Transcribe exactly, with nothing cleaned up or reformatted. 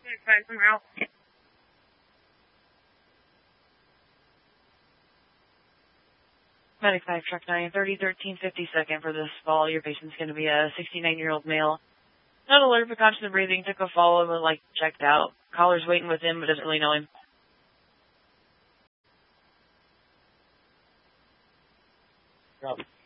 find somewhere else. Medic five, truck nine, thirty, thirteen, fifty-second for this fall. Your patient's going to be a sixty-nine-year-old male. Not alert for constant breathing. Took a follow and like checked out. Caller's waiting with him, but doesn't really know him. Copy.